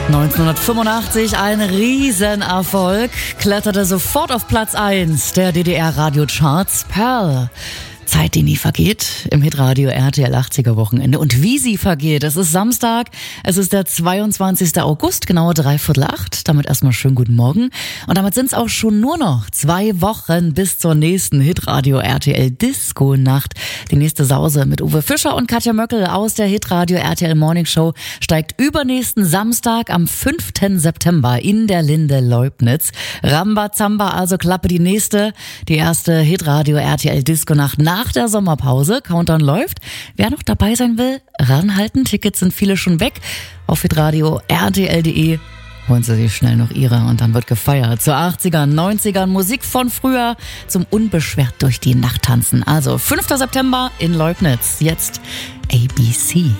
1985 ein Riesenerfolg, kletterte sofort auf Platz 1 der DDR-Radiocharts. Pearl. Zeit, die nie vergeht, im Hitradio RTL 80er Wochenende. Und wie sie vergeht, es ist Samstag, es ist der 22. August, genau 7:45. Damit erstmal schönen guten Morgen. Und damit sind es auch schon nur noch 2 Wochen bis zur nächsten Hitradio RTL Disco-Nacht. Die nächste Sause mit Uwe Fischer und Katja Möckel aus der Hitradio RTL Morning Show steigt übernächsten Samstag am 5. September in der Linde Leubnitz. Rambazamba, also Klappe die nächste, die erste Hitradio RTL Disco-Nacht nach der Sommerpause. Countdown läuft. Wer noch dabei sein will, ranhalten. Tickets sind viele schon weg. Auf hitradio rtl.de holen Sie sich schnell noch Ihre und dann wird gefeiert. Zu 80ern, 90ern, Musik von früher zum unbeschwert durch die Nacht tanzen. Also 5. September in Leubnitz. Jetzt ABC.